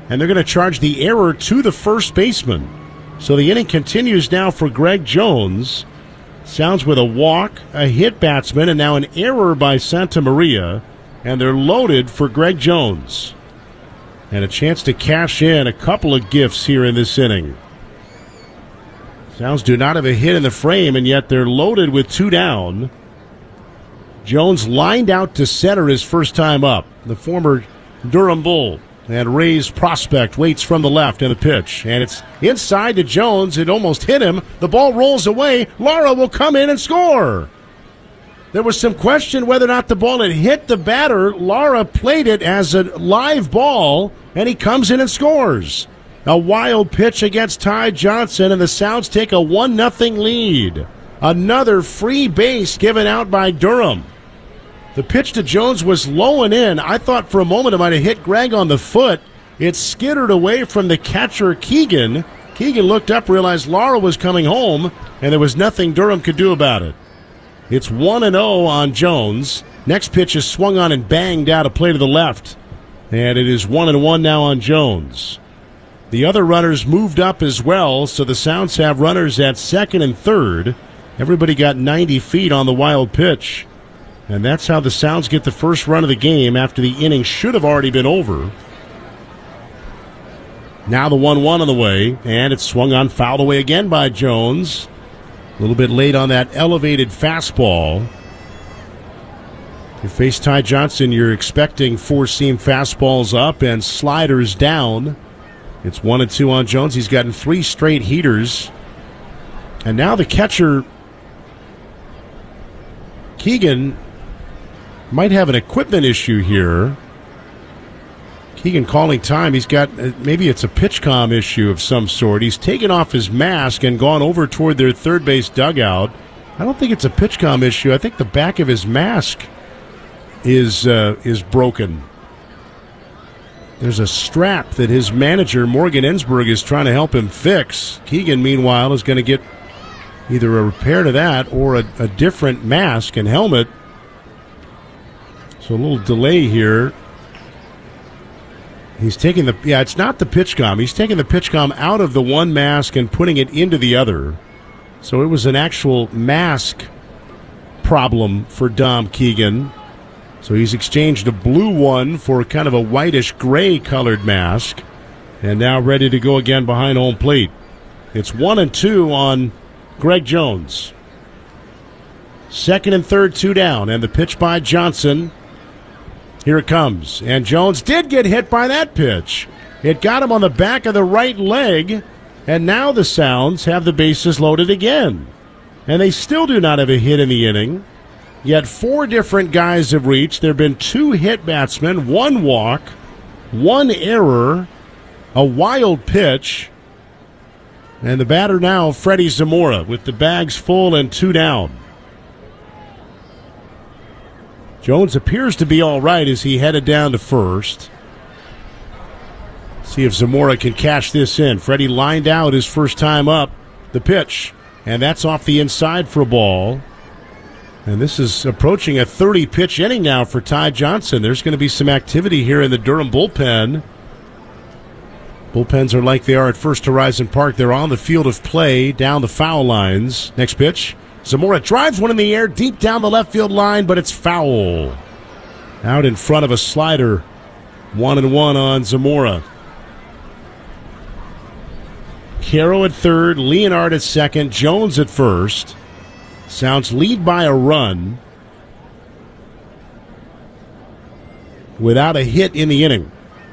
and they're going to charge the error to the first baseman. So the inning continues now for Greg Jones. Sounds with a walk, a hit batsman, and now an error by Santa Maria, and they're loaded for Greg Jones. And a chance to cash in a couple of gifts here in this inning. Sounds do not have a hit in the frame, and yet they're loaded with 2 down. Jones lined out to center his first time up. The former Durham Bull and Rays prospect waits from the left in the pitch. And it's inside to Jones. It almost hit him. The ball rolls away. Lara will come in and score. There was some question whether or not the ball had hit the batter. Lara played it as a live ball, and he comes in and scores. A wild pitch against Ty Johnson, and the Sounds take a 1-0 lead. Another free base given out by Durham. The pitch to Jones was low and in. I thought for a moment it might have hit Greg on the foot. It skittered away from the catcher, Keegan. Keegan looked up, realized Lara was coming home, and there was nothing Durham could do about it. It's 1-0 on Jones. Next pitch is swung on and banged out a play to the left. And it is 1-1 now on Jones. The other runners moved up as well, so the Sounds have runners at second and third. Everybody got 90 feet on the wild pitch. And that's how the Sounds get the first run of the game after the inning should have already been over. Now the 1-1 on the way, and it's swung on, fouled away again by Jones. A little bit late on that elevated fastball. If you face Ty Johnson, you're expecting 4-seam fastballs up and sliders down. It's 1-2 on Jones. He's gotten 3 straight heaters. And now the catcher, Keegan, might have an equipment issue here. Keegan calling time. He's got, maybe it's a pitch-com issue of some sort. He's taken off his mask and gone over toward their third base dugout. I don't think it's a pitch-com issue. I think the back of his mask is broken. There's a strap that his manager, Morgan Ensberg, is trying to help him fix. Keegan, meanwhile, is going to get either a repair to that or a different mask and helmet. So a little delay here. He's taking it's not the pitchcom. He's taking the pitchcom out of the one mask and putting it into the other. So it was an actual mask problem for Dom Keegan. So he's exchanged a blue one for kind of a whitish gray colored mask. And now ready to go again behind home plate. It's 1-2 on Greg Jones. Second and third, 2 down. And the pitch by Johnson. Here it comes. And Jones did get hit by that pitch. It got him on the back of the right leg. And now the Sounds have the bases loaded again. And they still do not have a hit in the inning. Yet 4 different guys have reached. There have been 2 hit batsmen, 1 walk, 1 error, a wild pitch. And the batter now, Freddie Zamora, with the bags full and 2 down. Jones appears to be all right as he headed down to first. See if Zamora can cash this in. Freddie lined out his first time up. The pitch. And that's off the inside for a ball. And this is approaching a 30-pitch inning now for Ty Johnson. There's going to be some activity here in the Durham bullpen. Bullpens are like they are at First Horizon Park. They're on the field of play, down the foul lines. Next pitch. Zamora drives one in the air deep down the left field line, but it's foul. Out in front of a slider. 1-1 on Zamora. Caro at third, Leonard at second, Jones at first. Sounds lead by a run without a hit in the inning.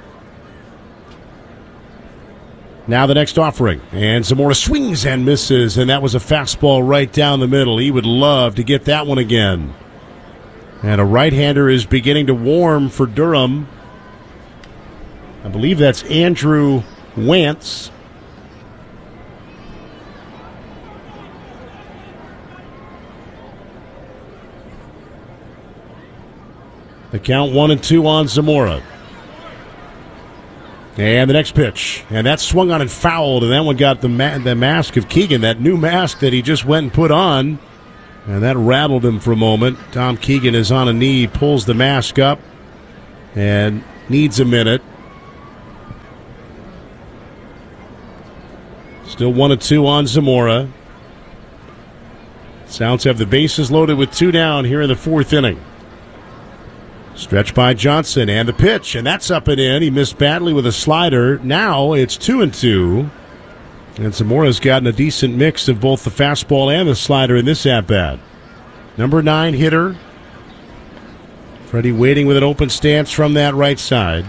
Now the next offering, and Zamora swings and misses, and that was a fastball right down the middle. He would love to get that one again. And a right-hander is beginning to warm for Durham. I believe that's Andrew Wantz. The count 1-2 on Zamora. And the next pitch. And that swung on and fouled, and that one got the mask of Keegan, that new mask that he just went and put on. And that rattled him for a moment. Tom Keegan is on a knee, pulls the mask up, and needs a minute. Still 1-2 on Zamora. Sounds have the bases loaded with 2 down here in the 4th inning. Stretch by Johnson and the pitch, and that's up and in. He missed badly with a slider. Now it's 2-2. And Zamora's gotten a decent mix of both the fastball and the slider in this at-bat. Number 9 hitter. Freddie waiting with an open stance from that right side.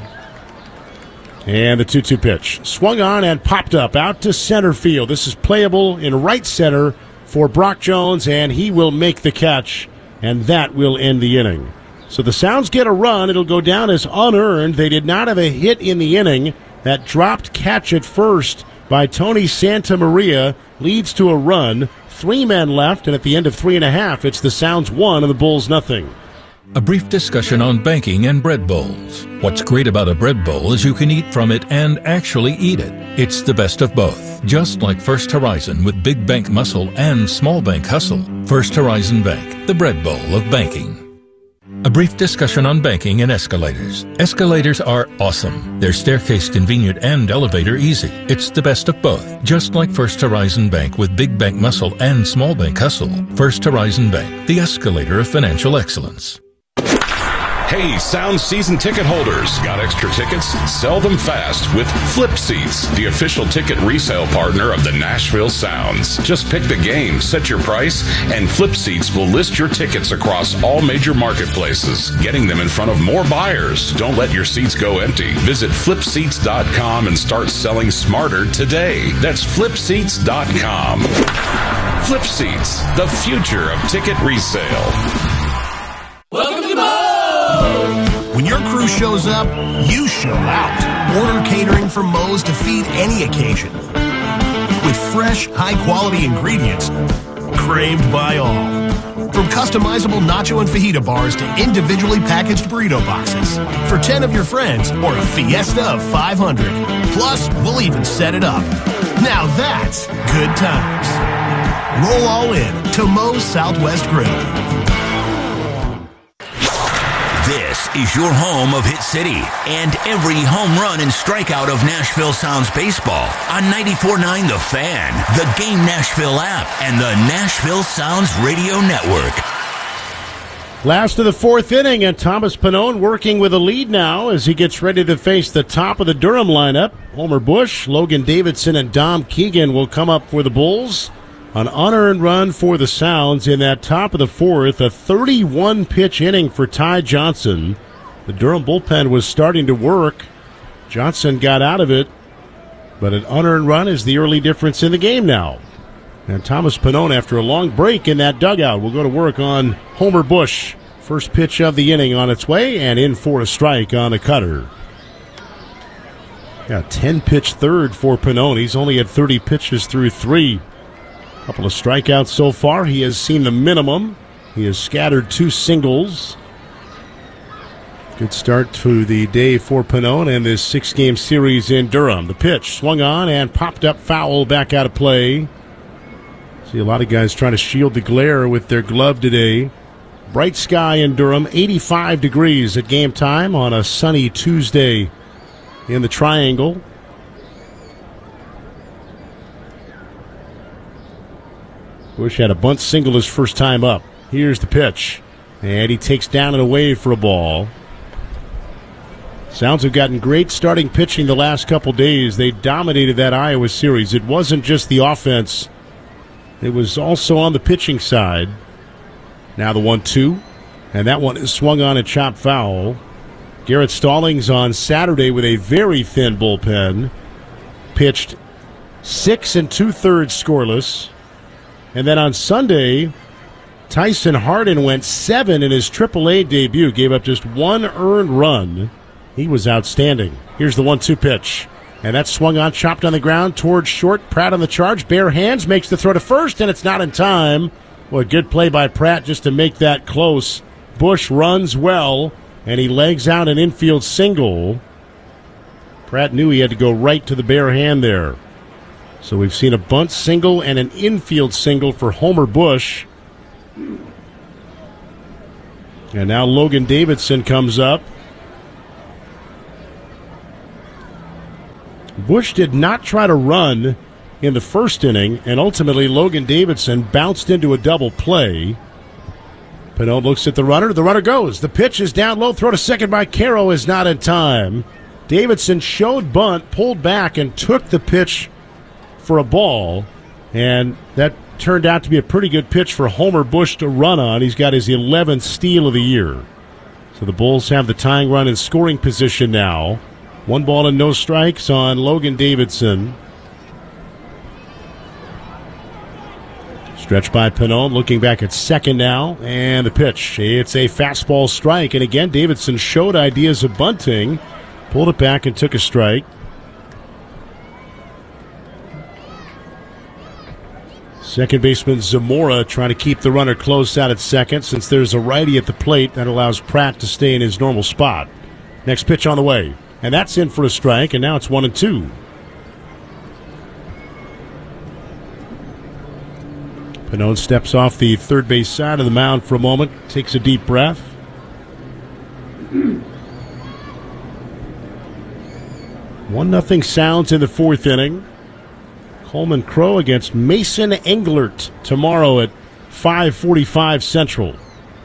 And the 2-2 pitch. Swung on and popped up out to center field. This is playable in right center for Brock Jones, and he will make the catch, and that will end the inning. So the Sounds get a run. It'll go down as unearned. They did not have a hit in the inning. That dropped catch at first by Tony Santamaria leads to a run. 3 men left, and at the end of 3.5, it's the Sounds 1 and the Bulls nothing. A brief discussion on banking and bread bowls. What's great about a bread bowl is you can eat from it and actually eat it. It's the best of both. Just like First Horizon with big bank muscle and small bank hustle. First Horizon Bank, the bread bowl of banking. A brief discussion on banking and escalators. Escalators are awesome. They're staircase convenient and elevator easy. It's the best of both. Just like First Horizon Bank with big bank muscle and small bank hustle. First Horizon Bank, the escalator of financial excellence. Hey, Sound season ticket holders. Got extra tickets? Sell them fast with Flip Seats, the official ticket resale partner of the Nashville Sounds. Just pick the game, set your price, and Flip Seats will list your tickets across all major marketplaces, getting them in front of more buyers. Don't let your seats go empty. Visit flipseats.com and start selling smarter today. That's flipseats.com. Flip Seats, the future of ticket resale. Welcome to Moe's! When your crew shows up, you show out. Order catering from Moe's to feed any occasion. With fresh, high-quality ingredients craved by all. From customizable nacho and fajita bars to individually packaged burrito boxes. For 10 of your friends or a fiesta of 500. Plus, we'll even set it up. Now that's good times. Roll all in to Moe's Southwest Grill. This is your home of Hit City and every home run and strikeout of Nashville Sounds baseball on 94.9 The Fan, the Game Nashville app, and the Nashville Sounds Radio Network. Last of the 4th inning, and Thomas Pannone working with a lead now as he gets ready to face the top of the Durham lineup. Homer Bush, Logan Davidson, and Dom Keegan will come up for the Bulls. An unearned run for the Sounds in that top of the 4th, a 31-pitch inning for Ty Johnson. The Durham bullpen was starting to work. Johnson got out of it, but an unearned run is the early difference in the game now. And Thomas Pannone, after a long break in that dugout, will go to work on Homer Bush. First pitch of the inning on its way, and in for a strike on the cutter. Yeah, 10-pitch third for Pannone. He's only had 30 pitches through 3. Couple of strikeouts so far. He has seen the minimum. He has scattered 2 singles. Good start to the day for Pannone and this 6-game series in Durham. The pitch swung on and popped up foul, back out of play. See a lot of guys trying to shield the glare with their glove today. Bright sky in Durham, 85 degrees at game time on a sunny Tuesday in the Triangle. Bush had a bunt single his first time up. Here's the pitch. And he takes down and away for a ball. Sounds have gotten great starting pitching the last couple days. They dominated that Iowa series. It wasn't just the offense. It was also on the pitching side. Now the 1-2. And that one is swung on and chopped foul. Garrett Stallings on Saturday with a very thin bullpen. Pitched 6 2/3 scoreless. And then on Sunday, Tyson Hardin went 7 in his AAA debut, gave up just 1 earned run. He was outstanding. Here's the 1-2 pitch. And that's swung on, chopped on the ground towards short. Pratt on the charge, bare hands, makes the throw to first, and it's not in time. Well, a good play by Pratt just to make that close. Bush runs well, and he legs out an infield single. Pratt knew he had to go right to the bare hand there. So we've seen a bunt single and an infield single for Homer Bush. And now Logan Davidson comes up. Bush did not try to run in the first inning, and ultimately Logan Davidson bounced into a double play. Pannone looks at the runner. The runner goes. The pitch is down low. Throw to second by Caro is not in time. Davidson showed bunt, pulled back, and took the pitch for a ball. And that turned out to be a pretty good pitch for Homer Bush to run on. He's got his 11th steal of the year. So the Bulls have the tying run in scoring position now. 1 ball and no strikes on Logan Davidson. Stretched by Pannone, looking back at second now, and the pitch. It's a fastball strike, and again, Davidson showed ideas of bunting, pulled it back and took a strike. Second baseman Zamora trying to keep the runner close out at second. Since there's a righty at the plate, that allows Pratt to stay in his normal spot. Next pitch on the way, and that's in for a strike, and now it's 1-2. Pannone steps off the third base side of the mound for a moment, takes a deep breath. 1-0 Sounds in the fourth inning. Coleman Crow against Mason Englert tomorrow at 5:45 Central.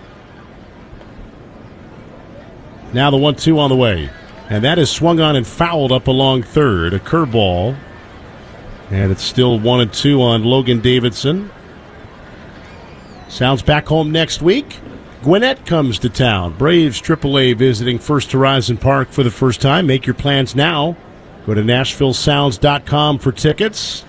Now the 1-2 on the way. And that is swung on and fouled up along third. A curveball. And it's still 1-2 on Logan Davidson. Sounds back home next week. Gwinnett comes to town. Braves AAA visiting First Horizon Park for the first time. Make your plans now. Go to NashvilleSounds.com for tickets.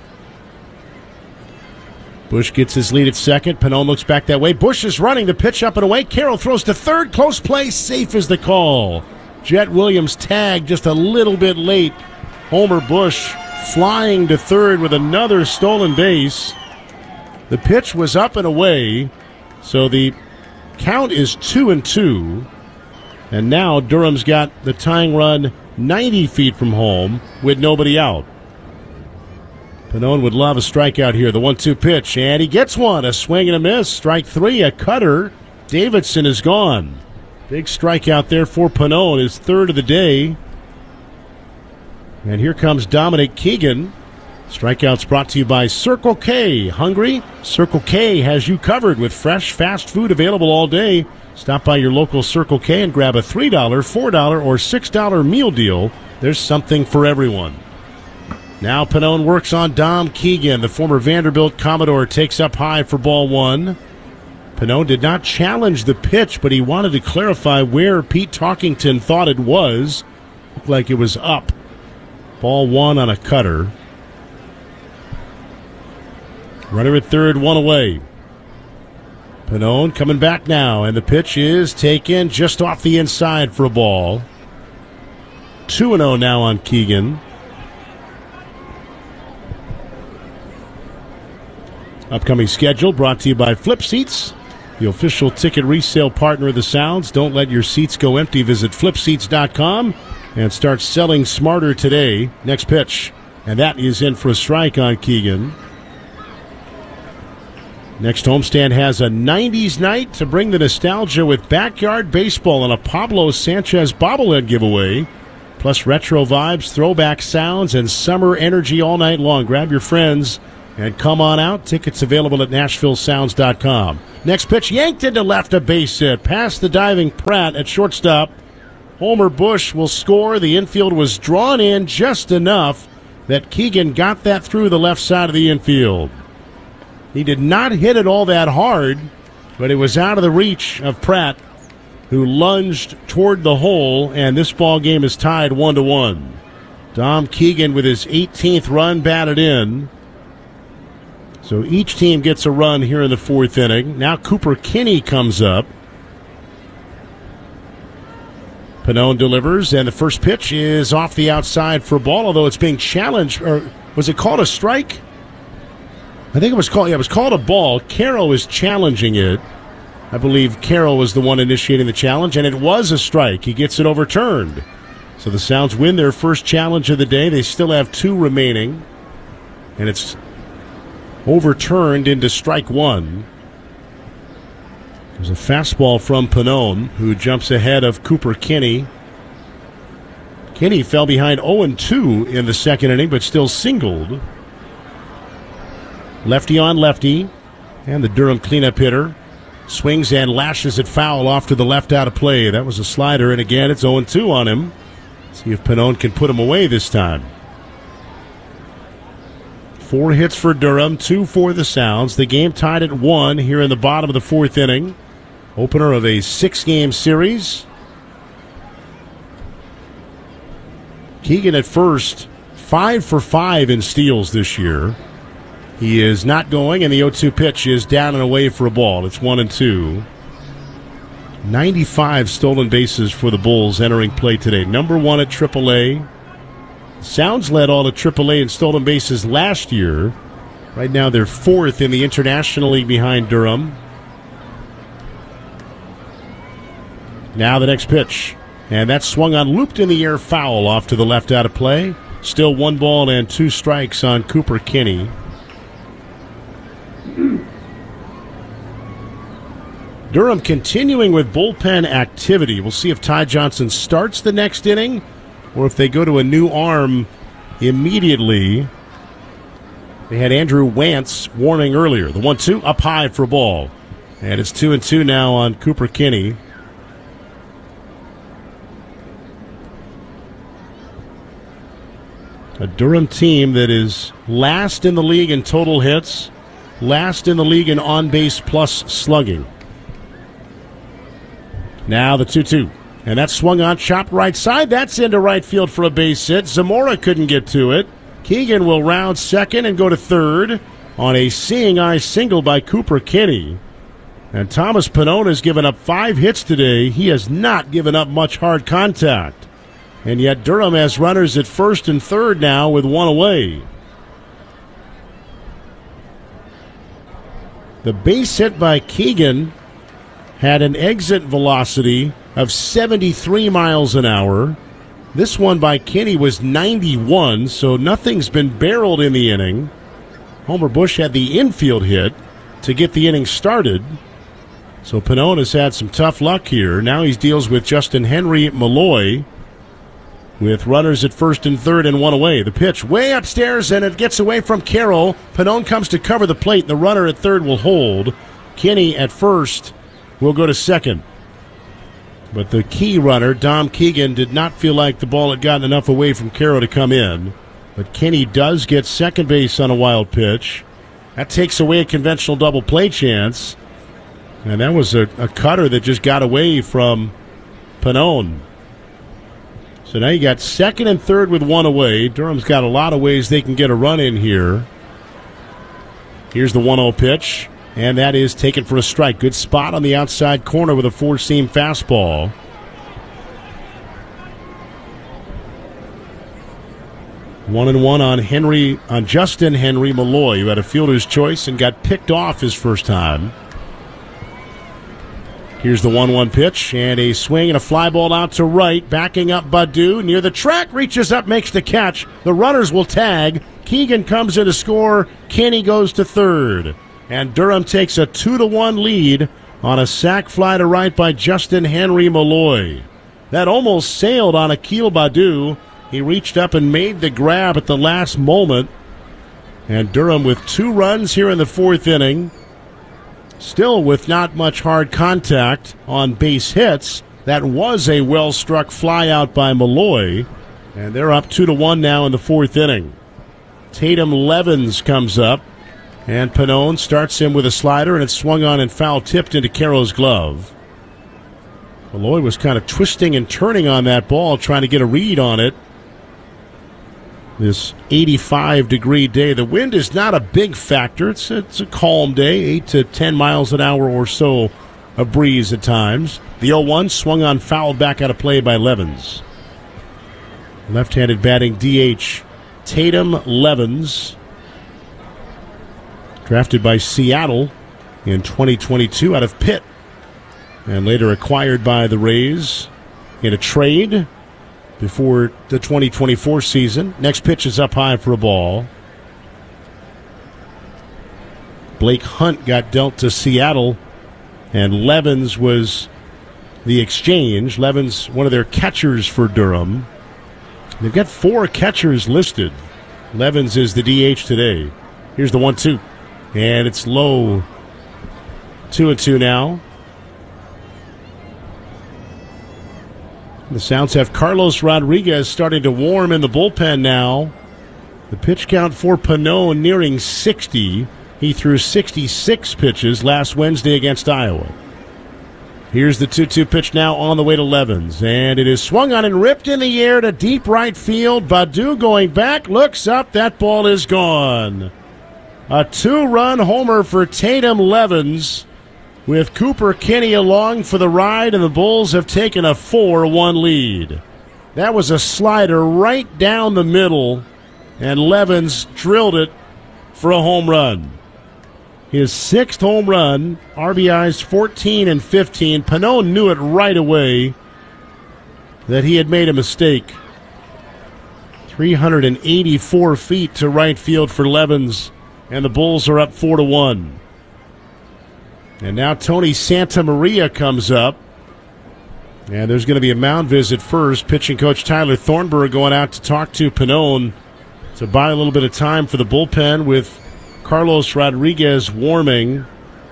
Bush gets his lead at second. Pannone looks back that way. Bush is running the pitch up and away. Carroll throws to third. Close play. Safe is the call. Jet Williams tagged just a little bit late. Homer Bush flying to third with another stolen base. The pitch was up and away, so the count is 2-2. And now Durham's got the tying run 90 feet from home with nobody out. Pannone would love a strikeout here. The 1-2 pitch, and he gets one. A swing and a miss. Strike three, a cutter. Davidson is gone. Big strikeout there for Pannone, his third of the day. And here comes Dominic Keegan. Strikeouts brought to you by Circle K. Hungry? Circle K has you covered with fresh, fast food available all day. Stop by your local Circle K and grab a $3, $4, or $6 meal deal. There's something for everyone. Now Pannone works on Dom Keegan. The former Vanderbilt Commodore takes up high for ball one. Pannone did not challenge the pitch, but he wanted to clarify where Pete Talkington thought it was. Looked like it was up. Ball one on a cutter. Runner at third, one away. Pannone coming back now, and the pitch is taken just off the inside for a ball. 2-0 now on Keegan. Upcoming schedule brought to you by Flip Seats, the official ticket resale partner of the Sounds. Don't let your seats go empty. Visit flipseats.com and start selling smarter today. Next pitch, and that is in for a strike on Keegan. Next homestand has a 90s night to bring the nostalgia with backyard baseball and a Pablo Sanchez bobblehead giveaway. Plus retro vibes, throwback sounds, and summer energy all night long. Grab your friends and come on out. Tickets available at NashvilleSounds.com. Next pitch yanked into left, a base hit. Past the diving Pratt at shortstop. Homer Bush will score. The infield was drawn in just enough that Keegan got that through the left side of the infield. He did not hit it all that hard, but it was out of the reach of Pratt, who lunged toward the hole, and this ball game is tied 1-1. Dom Keegan with his 18th run batted in. So each team gets a run here in the fourth inning. Now Cooper Kinney comes up. Pannone delivers, and the first pitch is off the outside for a ball, although it's being challenged. Or was it called a strike? I think it was called. Yeah, it was called a ball. Carroll is challenging it. I believe Carroll was the one initiating the challenge, and it was a strike. He gets it overturned. So the Sounds win their first challenge of the day. They still have two remaining, and it's overturned into strike one. There's a fastball from Pannone, who jumps ahead of Cooper Kinney. Kinney fell behind 0-2 in the second inning, but still singled. Lefty on lefty. And the Durham cleanup hitter swings and lashes it foul off to the left out of play. That was a slider, and again it's 0-2 on him. See if Pannone can put him away this time. 4 hits for Durham, 2 for the Sounds. The game tied at 1 here in the bottom of the 4th inning. Opener of a 6-game series. Keegan at first, 5 for 5 in steals this year. He is not going, and the 0-2 pitch is down and away for a ball. It's 1-2. 95 stolen bases for the Bulls entering play today. Number 1 at AAA. Sounds led all at AAA in stolen bases last year. Right now they're 4th in the International League behind Durham. Now the next pitch. And that's swung on, looped in the air, foul off to the left out of play. Still 1 ball and 2 strikes on Cooper Kinney. Durham continuing with bullpen activity. We'll see if Ty Johnson starts the next inning or if they go to a new arm immediately. They had Andrew Wantz warning earlier. The 1-2 up high for a ball. And it's 2-2 now on Cooper Kinney. A Durham team that is last in the league in total hits, last in the league in on-base plus slugging. Now the 2-2. And that's swung on, chopped right side. That's into right field for a base hit. Zamora couldn't get to it. Keegan will round second and go to third on a seeing eye single by Cooper Kinney. And Thomas Pannone has given up 5 hits today. He has not given up much hard contact. And yet Durham has runners at first and third now with 1 away. The base hit by Keegan had an exit velocity of 73 miles an hour. This one by Kinney was 91, so nothing's been barreled in the inning. Homer Bush had the infield hit to get the inning started. So Pannone has had some tough luck here. Now he deals with Justin Henry Malloy with runners at first and third and 1 away. The pitch way upstairs, and it gets away from Carroll. Pannone comes to cover the plate. The runner at third will hold. Kinney at first will go to second. But the key runner, Dom Keegan, did not feel like the ball had gotten enough away from Carroll to come in. But Kinney does get second base on a wild pitch. That takes away a conventional double play chance. And that was a cutter that just got away from Pannone. So now you got second and third with 1 away. Durham's got a lot of ways they can get a run in here. Here's the 1-0 pitch. And that is taken for a strike. Good spot on the outside corner with a 4-seam fastball. One and one on Justin Henry Malloy, who had a fielder's choice and got picked off his first time. Here's the 1-1 pitch, and a swing and a fly ball out to right. Backing up Baddoo near the track, reaches up, makes the catch. The runners will tag. Keegan comes in to score. Kinney goes to third. And Durham takes a 2-1 lead on a sac fly to right by Justin Henry Malloy. That almost sailed on Akil Baddoo. He reached up and made the grab at the last moment. And Durham with 2 runs here in the 4th inning. Still with not much hard contact on base hits. That was a well-struck fly out by Malloy. And they're up 2-1 now in the 4th inning. Tatum Levens comes up. And Pannone starts him with a slider, and it's swung on and foul tipped into Carroll's glove. Malloy was kind of twisting and turning on that ball, trying to get a read on it. This 85-degree day. The wind is not a big factor. It's a calm day, 8 to 10 miles an hour or so of breeze at times. The 0-1 swung on, fouled back out of play by Levens. Left-handed batting DH Tatum Levens. Drafted by Seattle in 2022 out of Pitt, and later acquired by the Rays in a trade before the 2024 season. Next pitch is up high for a ball. Blake Hunt got dealt to Seattle, and Levens was the exchange. Levens, one of their catchers for Durham. They've got 4 catchers listed. Levens is the DH today. Here's the 1-2. And it's low. 2-2 now. The Sounds have Carlos Rodriguez starting to warm in the bullpen now. The pitch count for Pannone nearing 60. He threw 66 pitches last Wednesday against Iowa. Here's the 2-2 pitch now on the way to Levens. And it is swung on and ripped in the air to deep right field. Baddoo going back, looks up. That ball is gone. A 2-run homer for Tatum Levens, with Cooper Kinney along for the ride, and the Bulls have taken a 4-1 lead. That was a slider right down the middle, and Levens drilled it for a home run. His 6th home run, RBIs 14 and 15. Pannone knew it right away that he had made a mistake. 384 feet to right field for Levens, and the Bulls are up 4-1. And now Tony Santamaria comes up. And there's going to be a mound visit first. Pitching coach Tyler Thornburg going out to talk to Pannone to buy a little bit of time for the bullpen with Carlos Rodriguez warming.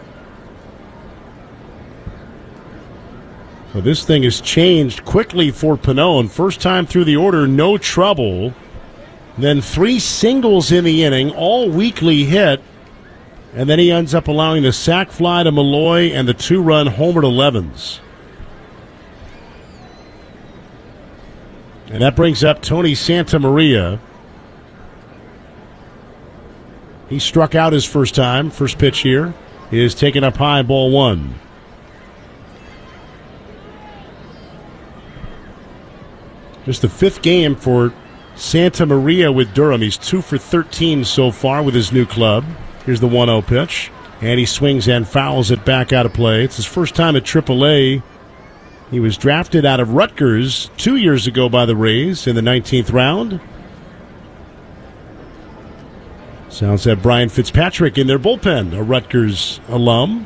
So this thing has changed quickly for Pannone. First time through the order, no trouble. Then 3 singles in the inning, all weakly hit. And then he ends up allowing the sac fly to Malloy and the 2-run homer to Levens. And that brings up Tony Santamaria. He struck out his first time. First pitch here is taken up high, ball 1. Just the 5th game for Santamaria with Durham. He's 2 for 13 so far with his new club. Here's the 1-0 pitch, and he swings and fouls it back out of play. It's his first time at AAA. He was drafted out of Rutgers 2 years ago by the Rays in the 19th round. Sounds have Brian Fitzpatrick in their bullpen, a Rutgers alum.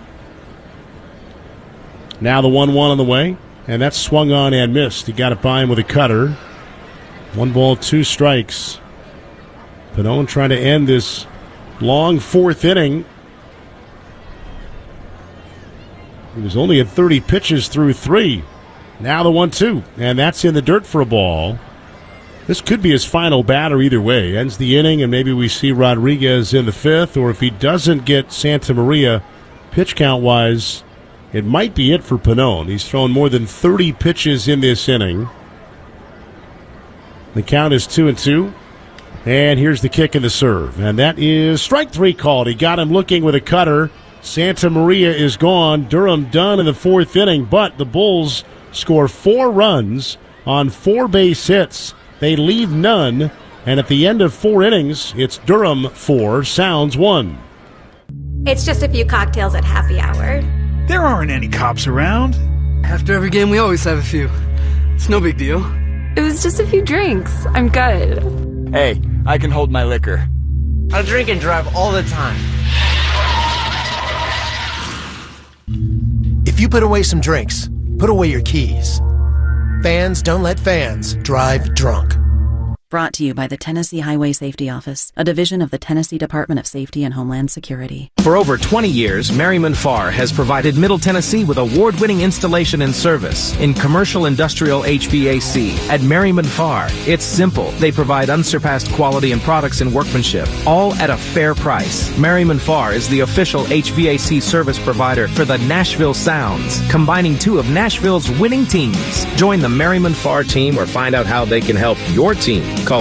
Now the 1-1 on the way, and that's swung on and missed. He got it by him with a cutter. 1 ball, 2 strikes. Pannone trying to end this long 4th inning. He was only at 30 pitches through 3. Now the 1-2, and that's in the dirt for a ball. This could be his final batter either way. Ends the inning, and maybe we see Rodriguez in the 5th, or if he doesn't get Santamaria pitch count-wise, it might be it for Pannone. He's thrown more than 30 pitches in this inning. The count is 2-2. And here's the kick and the serve. And that is strike 3 called. He got him looking with a cutter. Santamaria is gone. Durham done in the 4th inning. But the Bulls score 4 runs on 4 base hits. They leave none. And at the end of 4 innings, it's Durham 4, Sounds 1. It's just a few cocktails at happy hour. There aren't any cops around. After every game, we always have a few. It's no big deal. It was just a few drinks. I'm good. Hey, I can hold my liquor. I drink and drive all the time. If you put away some drinks, put away your keys. Fans don't let fans drive drunk. Brought to you by the Tennessee Highway Safety Office, a division of the Tennessee Department of Safety and Homeland Security. For over 20 years, Merriman Farr has provided Middle Tennessee with award-winning installation and service in commercial industrial HVAC. At Merriman Farr, it's simple. They provide unsurpassed quality in products and workmanship, all at a fair price. Merriman Farr is the official HVAC service provider for the Nashville Sounds, combining 2 of Nashville's winning teams. Join the Merriman Farr team or find out how they can help your team. Call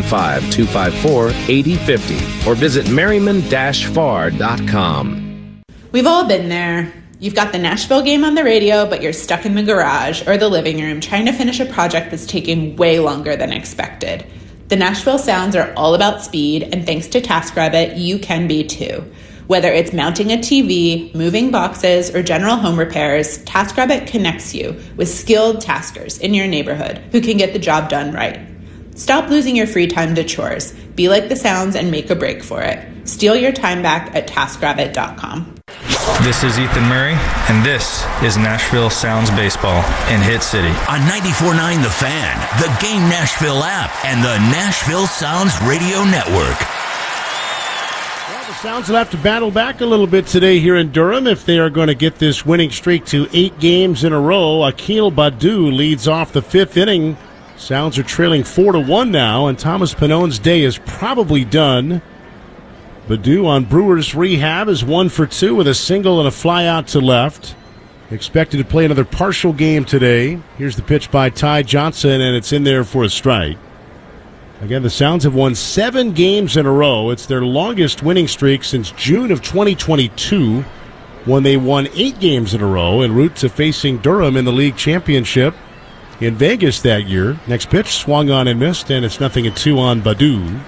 615-254-8050 or visit merriman-farr.com. We've all been there. You've got the Nashville game on the radio, but you're stuck in the garage or the living room trying to finish a project that's taking way longer than expected. The Nashville Sounds are all about speed, and thanks to TaskRabbit, you can be too. Whether it's mounting a TV, moving boxes, or general home repairs, TaskRabbit connects you with skilled taskers in your neighborhood who can get the job done right. Stop losing your free time to chores. Be like the Sounds and make a break for it. Steal your time back at TaskRabbit.com. This is Ethan Murray, and this is Nashville Sounds Baseball in Hit City. On 94.9 The Fan, the Game Nashville app, and the Nashville Sounds Radio Network. The Sounds will have to battle back a little bit today here in Durham if they are going to get this winning streak to 8 games in a row. Akil Baddoo leads off the 5th inning. Sounds are trailing 4-1 now, and Thomas Panone's day is probably done. Baddoo on Brewers rehab is 1 for 2 with a single and a fly out to left. Expected to play another partial game today. Here's the pitch by Ty Johnson, and it's in there for a strike. Again, the Sounds have won 7 games in a row. It's their longest winning streak since June of 2022, when they won 8 games in a row en route to facing Durham in the league championship in Vegas that year. Next pitch, swung on and missed, and it's 0-2 on Baddoo.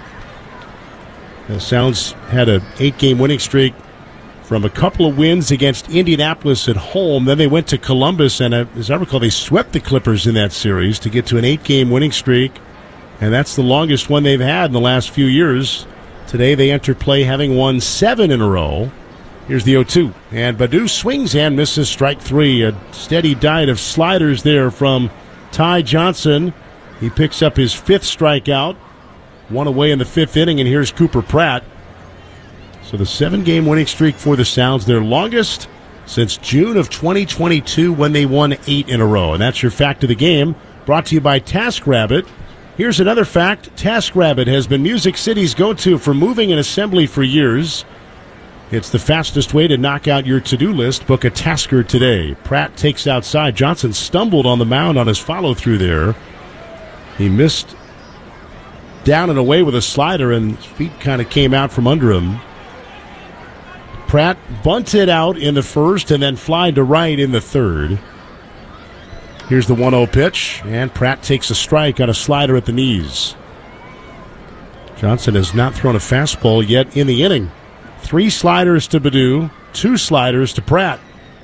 The Sounds had an 8-game winning streak from a couple of wins against Indianapolis at home. Then they went to Columbus, and as I recall, they swept the Clippers in that series to get to an 8-game winning streak. And that's the longest one they've had in the last few years. Today they enter play having won 7 in a row. Here's the 0-2. And Baddoo swings and misses, strike 3. A steady diet of sliders there from Ty Johnson. He picks up his 5th strikeout. 1 away in the 5th inning, and here's Cooper Pratt. So the 7-game winning streak for the Sounds, their longest since June of 2022 when they won 8 in a row. And that's your fact of the game, brought to you by TaskRabbit. Here's another fact. TaskRabbit has been Music City's go-to for moving and assembly for years. It's the fastest way to knock out your to-do list. Book a tasker today. Pratt takes outside. Johnson stumbled on the mound on his follow-through there. He missed down and away with a slider, and his feet kind of came out from under him. Pratt bunted out in the 1st and then flied to right in the 3rd. Here's the 1-0 pitch, and Pratt takes a strike on a slider at the knees. Johnson has not thrown a fastball yet in the inning. 3 sliders to Baddoo, 2 sliders to Pratt.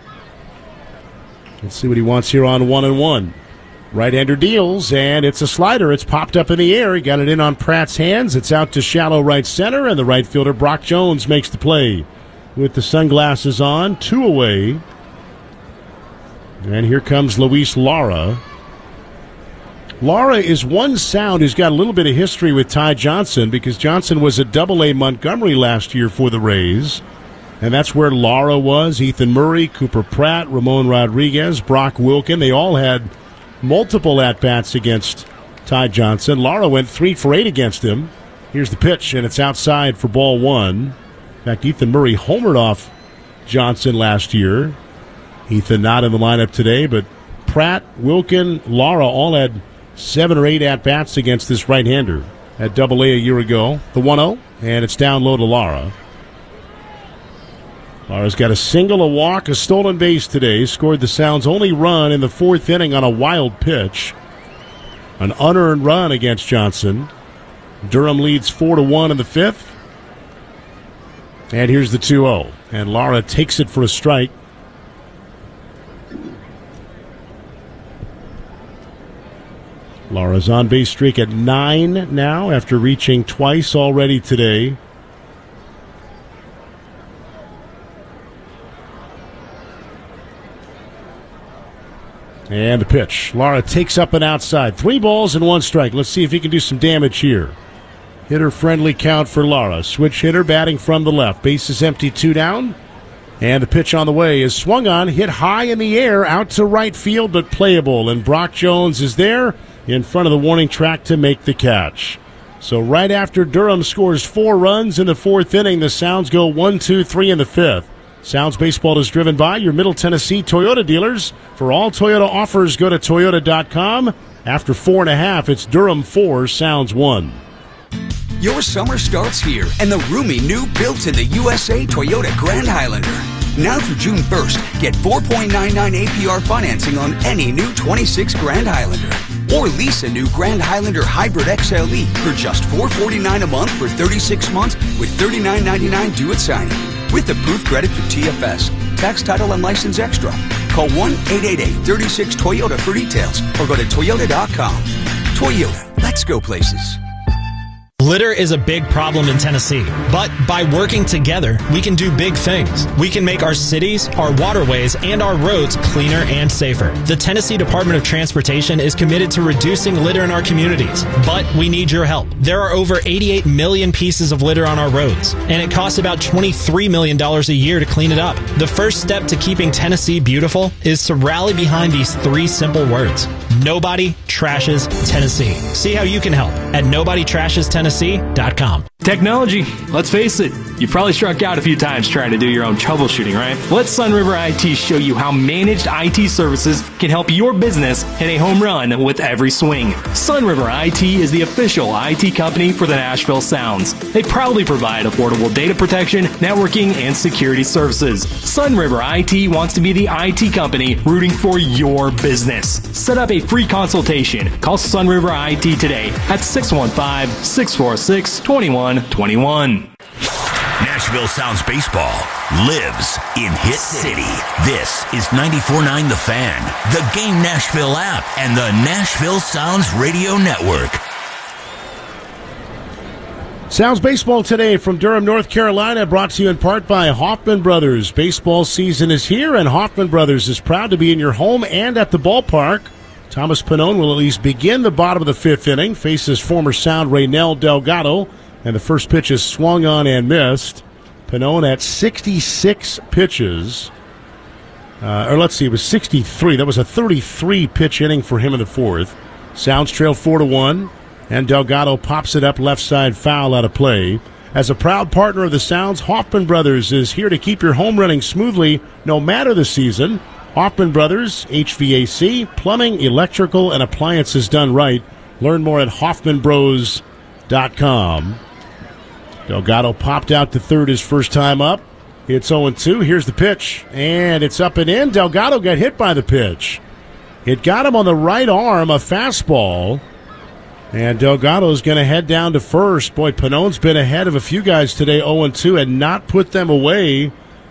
Let's see what he wants here on 1-1. Right-hander deals, and it's a slider. It's popped up in the air. He got it in on Pratt's hands. It's out to shallow right center, and the right fielder Brock Jones makes the play with the sunglasses on. 2 away. And here comes Luis Lara. Lara is one Sound who's got a little bit of history with Ty Johnson, because Johnson was at Double-A Montgomery last year for the Rays. And that's where Lara was. Ethan Murray, Cooper Pratt, Ramon Rodriguez, Brock Wilken. They all had multiple at-bats against Ty Johnson. Lara went 3 for 8 against him. Here's the pitch, and it's outside for ball 1. In fact, Ethan Murray homered off Johnson last year. Ethan not in the lineup today, but Pratt, Wilken, Lara all had 7 or 8 at-bats against this right-hander at Double-A a year ago. The 1-0, and it's down low to Lara. Lara's got a single, a walk, a stolen base today. Scored the Sounds' only run in the 4th inning on a wild pitch. An unearned run against Johnson. Durham leads 4-1 in the 5th. And here's the 2-0. And Lara takes it for a strike. Lara's on-base streak at 9 now after reaching twice already today. And the pitch. Lara takes up and outside. 3 balls and 1 strike. Let's see if he can do some damage here. Hitter-friendly count for Lara. Switch hitter batting from the left. Base is empty, 2 down. And the pitch on the way is swung on, hit high in the air, out to right field, but playable. And Brock Jones is there in front of the warning track to make the catch. So right after Durham scores 4 runs in the 4th inning, the Sounds go 1, 2, 3 in the 5th. Sounds Baseball is driven by your Middle Tennessee Toyota dealers. For all Toyota offers, go to Toyota.com. After 4.5, it's Durham 4, Sounds 1. Your summer starts here, and the roomy new built-in-the-USA Toyota Grand Highlander. Now through June 1st, get 4.99 APR financing on any new 26 Grand Highlander. Or lease a new Grand Highlander Hybrid XLE for just $449 a month for 36 months with $39.99 due at signing. With approved credit through TFS. Tax, title, and license extra. Call 1-888-36-TOYOTA for details or go to Toyota.com. Toyota, let's go places. Litter is a big problem in Tennessee, but by working together, we can do big things. We can make our cities, our waterways, and our roads cleaner and safer. The Tennessee Department of Transportation is committed to reducing litter in our communities, but we need your help. There are over 88 million pieces of litter on our roads, and it costs about $23 million a year to clean it up. The first step to keeping Tennessee beautiful is to rally behind these 3 simple words. Nobody trashes Tennessee. See how you can help at nobodytrashestennessee.com. Technology, let's face it, you've probably struck out a few times trying to do your own troubleshooting, right? Let Sunriver IT show you how managed IT services can help your business hit a home run with every swing. Sunriver IT is the official IT company for the Nashville Sounds. They proudly provide affordable data protection, networking, and security services. Sunriver IT wants to be the IT company rooting for your business. Set up a free consultation. Call Sunriver IT today at 615-646-2121. Nashville Sounds baseball lives in Hit City. This is 94.9 The Fan, the Game Nashville app, and the Nashville Sounds Radio Network. Sounds baseball today from Durham, North Carolina, brought to you in part by Hoffman Brothers. Baseball season is here, and Hoffman Brothers is proud to be in your home and at the ballpark. Thomas Pannone will at least begin the bottom of the 5th inning, faces former Sound Raynel Delgado, and the first pitch is swung on and missed. Pannone at 66 pitches. It was 63. That was a 33-pitch inning for him in the 4th. Sounds trail 4-1, and Delgado pops it up left side foul out of play. As a proud partner of the Sounds, Hoffman Brothers is here to keep your home running smoothly no matter the season. Hoffman Brothers, HVAC, plumbing, electrical, and appliances done right. Learn more at hoffmanbros.com. Delgado popped out to third his first time up. It's 0-2. Here's the pitch, and it's up and in. Delgado got hit by the pitch. It got him on the right arm, a fastball, and Delgado's going to head down to first. Boy, Pannone's been ahead of a few guys today, 0-2, and not put them away.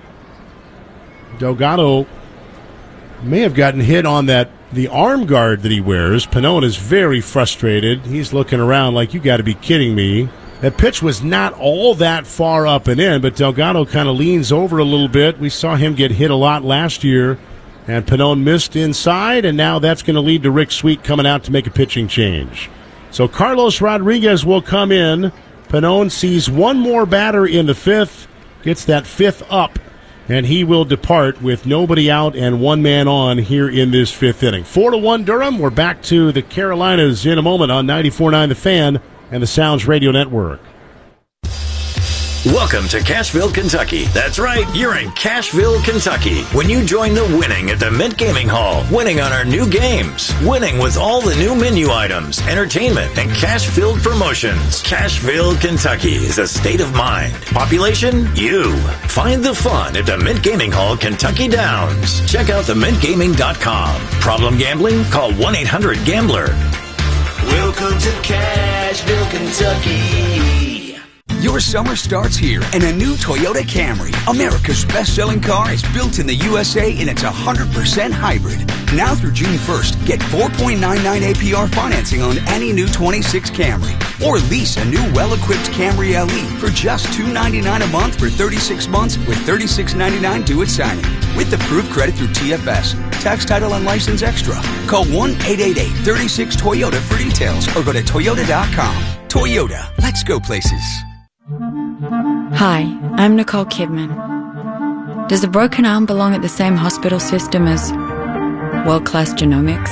Delgado may have gotten hit on the arm guard that he wears. Pannone is very frustrated. He's looking around like, you got to be kidding me. That pitch was not all that far up and in, but Delgado kind of leans over a little bit. We saw him get hit a lot last year, and Pannone missed inside, and now that's going to lead to Rick Sweet coming out to make a pitching change. So Carlos Rodriguez will come in. Pannone sees one more batter in the 5th, gets that 5th up, and he will depart with nobody out and one man on here in this 5th inning. 4-1 Durham. We're back to the Carolinas in a moment on 94.9 The Fan and the Sounds Radio Network. Welcome to Cashville, Kentucky. That's right, you're in Cashville, Kentucky. When you join the winning at the Mint Gaming Hall, winning on our new games, winning with all the new menu items, entertainment, and cash-filled promotions. Cashville, Kentucky is a state of mind. Population, you. Find the fun at the Mint Gaming Hall, Kentucky Downs. Check out themintgaming.com. Problem gambling? Call 1-800-GAMBLER. Welcome to Cashville, Kentucky. Your summer starts here, and a new Toyota Camry, America's best-selling car, is built in the USA, and it's 100% hybrid. Now through June 1st, get 4.99 APR financing on any new 26 Camry. Or lease a new well-equipped Camry LE for just $299 a month for 36 months with $36.99 due at signing. With approved credit through TFS. Tax, title, and license extra. Call 1-888-36-TOYOTA for details or go to Toyota.com. Toyota. Let's go places. Hi, I'm Nicole Kidman. Does a broken arm belong at the same hospital system as world-class genomics?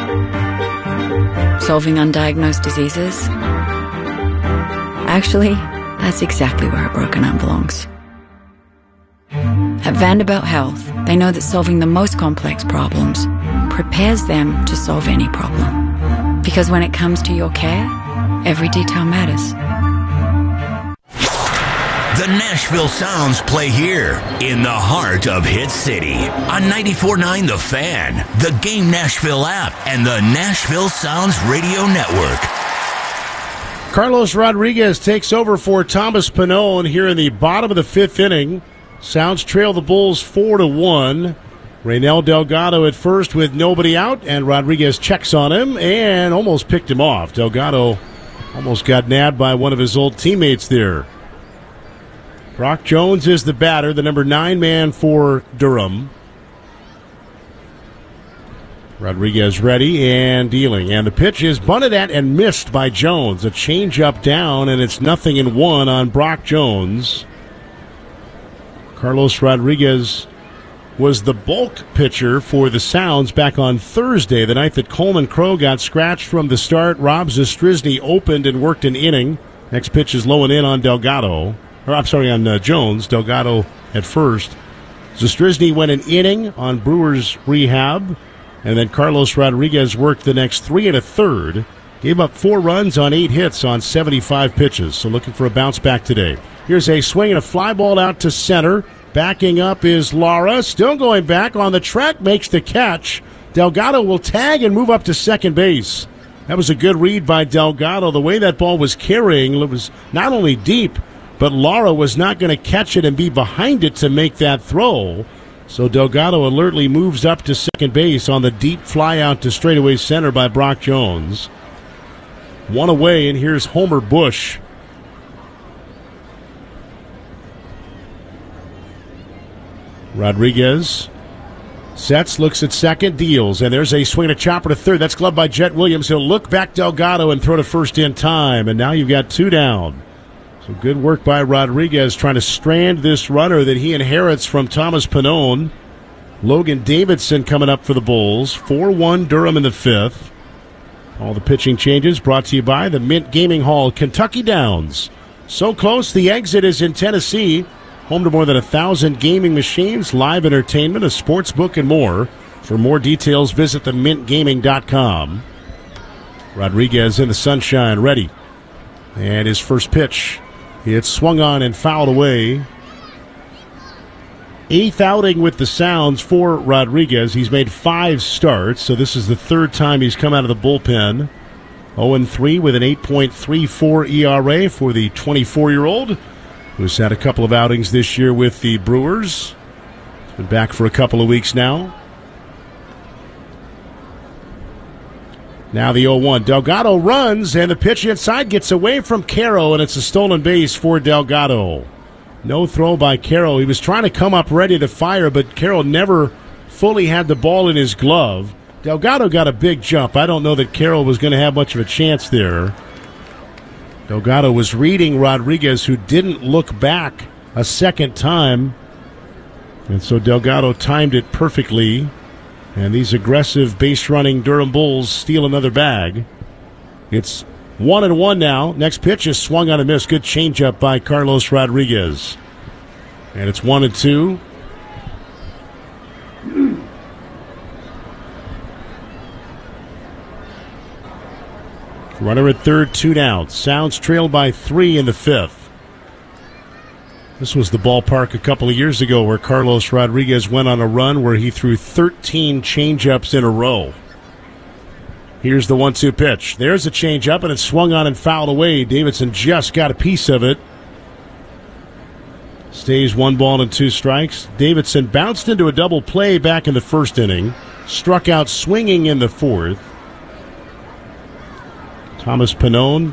Solving undiagnosed diseases? Actually, that's exactly where a broken arm belongs. At Vanderbilt Health, they know that solving the most complex problems prepares them to solve any problem. Because when it comes to your care, every detail matters. The Nashville Sounds play here in the heart of Hit City on 94.9 The Fan, the Game Nashville app, and the Nashville Sounds Radio Network. Carlos Rodriguez takes over for Thomas Pannone here in the bottom of the 5th inning. Sounds trail the Bulls 4-1. Raynel Delgado at first with nobody out, and Rodriguez checks on him and almost picked him off. Delgado Almost got nabbed by one of his old teammates there. Brock Jones is the batter, the number 9 man for Durham. Rodriguez ready and dealing. And the pitch is bunted at and missed by Jones. A changeup down, and it's 0-1 on Brock Jones. Carlos Rodriguez was the bulk pitcher for the Sounds back on Thursday, the night that Coleman Crow got scratched from the start. Rob Zastryzny opened and worked an inning. Next pitch is low and in on Delgado. On Jones. Delgado at first. Zastryzny went an inning on Brewers rehab. And then Carlos Rodriguez worked the next 3 1/3. Gave up 4 runs on 8 hits on 75 pitches. So looking for a bounce back today. Here's a swing and a fly ball out to center. Backing up is Lara. Still going back on the track. Makes the catch. Delgado will tag and move up to second base. That was a good read by Delgado. The way that ball was carrying, it was not only deep, but Lara was not going to catch it and be behind it to make that throw. So Delgado alertly moves up to second base on the deep fly out to straightaway center by Brock Jones. 1 away, and here's Homer Bush. Rodriguez sets, looks at second, deals, and there's a swing, a chopper to third. That's gloved by Jet Williams. He'll look back Delgado and throw to first in time, and now you've got 2 down. So good work by Rodriguez trying to strand this runner that he inherits from Thomas Pannone. Logan Davidson coming up for the Bulls. 4-1 Durham in the 5th. All the pitching changes brought to you by the Mint Gaming Hall, Kentucky Downs. So close, the exit is in Tennessee. Home to more than 1,000 gaming machines, live entertainment, a sports book, and more. For more details, visit themintgaming.com. Rodriguez in the sunshine, ready. And his first pitch. It's swung on and fouled away. 8th outing with the Sounds for Rodriguez. He's made 5 starts, so this is the 3rd time he's come out of the bullpen. 0-3 with an 8.34 ERA for the 24-year-old, who's had a couple of outings this year with the Brewers. He's been back for a couple of weeks now. Now the 0-1. Delgado runs, and the pitch inside gets away from Caro, and it's a stolen base for Delgado. No throw by Caro. He was trying to come up ready to fire, but Caro never fully had the ball in his glove. Delgado got a big jump. I don't know that Caro was going to have much of a chance there. Delgado was reading Rodriguez, who didn't look back a second time. And so Delgado timed it perfectly. And these aggressive base-running Durham Bulls steal another bag. It's 1-1 now. Next pitch is swung on a miss. Good changeup by Carlos Rodriguez. And it's 1-2. Runner at third, 2 down. Sounds trailed by 3 in the 5th. This was the ballpark a couple of years ago where Carlos Rodriguez went on a run where he threw 13 changeups in a row. Here's the 1-2 pitch. There's a changeup, and it's swung on and fouled away. Davidson just got a piece of it. Stays 1 ball and 2 strikes. Davidson bounced into a double play back in the 1st inning. Struck out swinging in the 4th. Thomas Pannone,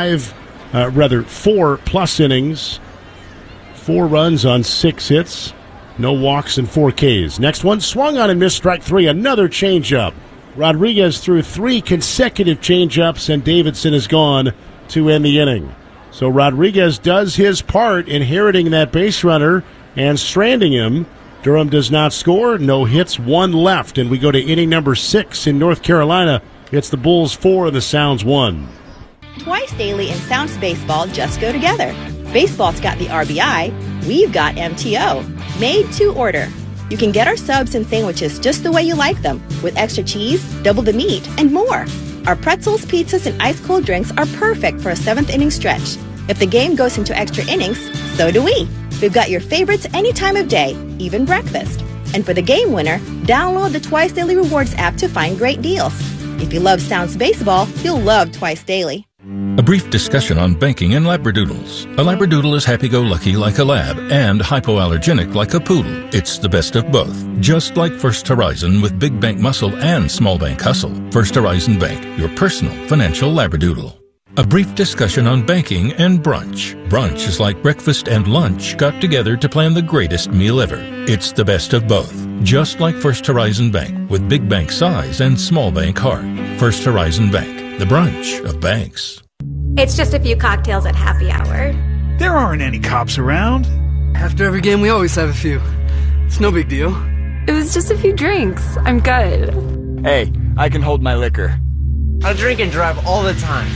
4+ innings. 4 runs on 6 hits. No walks and 4 Ks. Next one, swung on and missed, strike 3. Another changeup. Rodriguez threw 3 consecutive changeups, and Davidson is gone to end the inning. So Rodriguez does his part, inheriting that base runner and stranding him. Durham does not score. No hits, 1 left. And we go to inning number 6 in North Carolina. It's the Bulls 4 and the Sounds 1. Twice daily and Sounds baseball just go together. Baseball's got the RBI, we've got MTO. Made to order. You can get our subs and sandwiches just the way you like them, with extra cheese, double the meat, and more. Our pretzels, pizzas, and ice-cold drinks are perfect for a 7th inning stretch. If the game goes into extra innings, so do we. We've got your favorites any time of day, even breakfast. And for the game winner, download the Twice Daily Rewards app to find great deals. If you love Sounds baseball, you'll love Twice Daily. A brief discussion on banking and labradoodles. A labradoodle is happy-go-lucky like a lab and hypoallergenic like a poodle. It's the best of both. Just like First Horizon with big bank muscle and small bank hustle. First Horizon Bank, your personal financial labradoodle. A brief discussion on banking and brunch. Brunch is like breakfast and lunch got together to plan the greatest meal ever. It's the best of both. Just like First Horizon Bank, with big bank size and small bank heart. First Horizon Bank, the brunch of banks. It's just a few cocktails at happy hour. There aren't any cops around. After every game, we always have a few. It's no big deal. It was just a few drinks. I'm good. Hey, I can hold my liquor. I drink and drive all the time.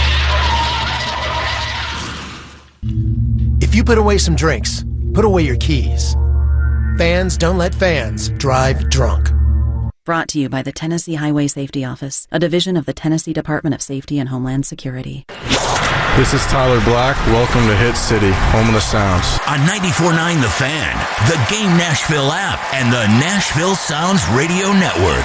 If you put away some drinks, put away your keys. Fans don't let fans drive drunk. Brought to you by the Tennessee Highway Safety Office, a division of the Tennessee Department of Safety and Homeland Security. This is Tyler Black. Welcome to Hit City, home of the Sounds. On 94.9 The Fan, the Game Nashville app, and the Nashville Sounds Radio Network.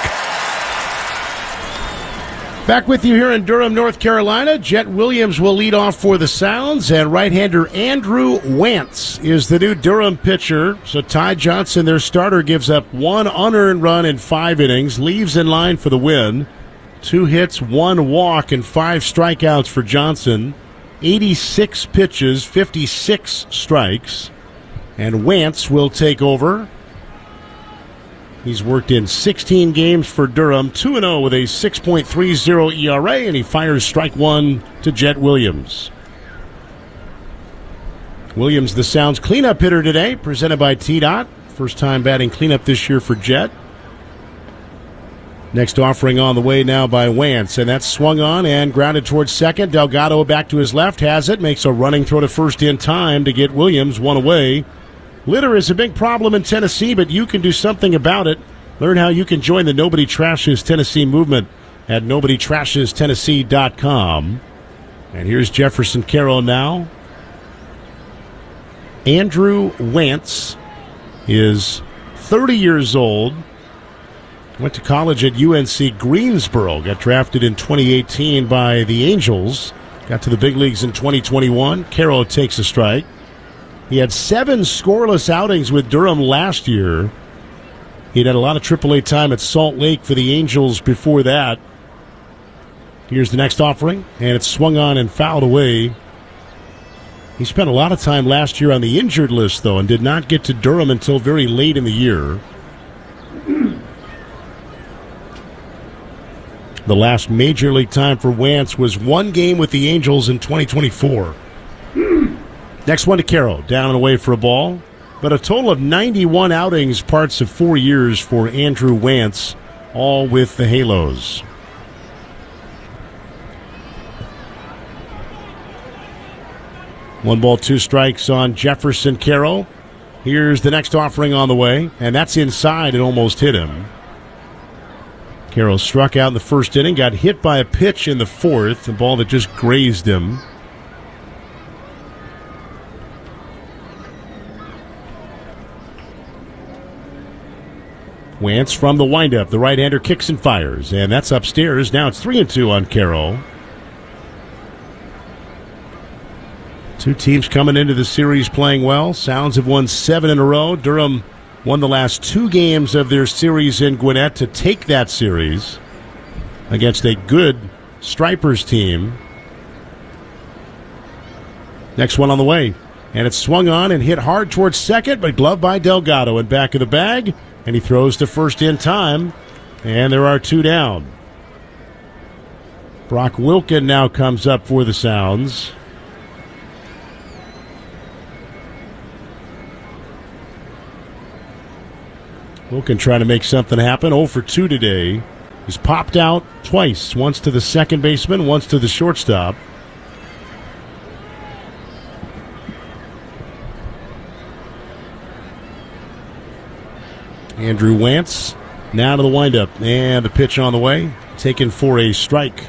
Back with you here in Durham, North Carolina. Jet Williams will lead off for the Sounds, and right-hander Andrew Wantz is the new Durham pitcher. So Ty Johnson, their starter, gives up one unearned run in 5 innings, leaves in line for the win. 2 hits, 1 walk, and 5 strikeouts for Johnson. 86 pitches, 56 strikes. And Wantz will take over. He's worked in 16 games for Durham, 2-0 with a 6.30 ERA, and he fires strike 1 to Jet Williams. Williams, the Sounds cleanup hitter today, presented by T-Dot. First time batting cleanup this year for Jet. Next offering on the way now by Wantz, and that's swung on and grounded towards second. Delgado back to his left, has it, makes a running throw to first in time to get Williams one away. Litter is a big problem in Tennessee, but you can do something about it. Learn how you can join the Nobody Trashes Tennessee movement at NobodyTrashesTennessee.com. And here's Jefferson Carroll now. Andrew Wantz is 30 years old. Went to college at UNC Greensboro. Got drafted in 2018 by the Angels. Got to the big leagues in 2021. Carroll takes a strike. He had 7 scoreless outings with Durham last year. He'd had a lot of AAA time at Salt Lake for the Angels before that. Here's the next offering, and it's swung on and fouled away. He spent a lot of time last year on the injured list, though, and did not get to Durham until very late in the year. The last major league time for Wantz was 1 game with the Angels in 2024. Next one to Carroll, down and away for a ball. But a total of 91 outings, parts of 4 years for Andrew Wantz, all with the Halos. One ball, 2 strikes on Jefferson Carroll. Here's the next offering on the way, and that's inside. It almost hit him. Carroll struck out in the first inning, got hit by a pitch in the 4th, a ball that just grazed him. Wantz from the windup. The right-hander kicks and fires, and that's upstairs. Now it's 3-2 on Carroll. 2 teams coming into the series playing well. Sounds have won 7 in a row. Durham won the last 2 games of their series in Gwinnett to take that series against a good Stripers team. Next one on the way, and it's swung on and hit hard towards second, but gloved by Delgado in back of the bag. And he throws to first in time, and there are 2 down. Brock Wilkin now comes up for the Sounds. Wilkin trying to make something happen. 0 for 2 today. He's popped out twice, once to the second baseman, once to the shortstop. Andrew Wantz now to the windup, and the pitch on the way, taken for a strike.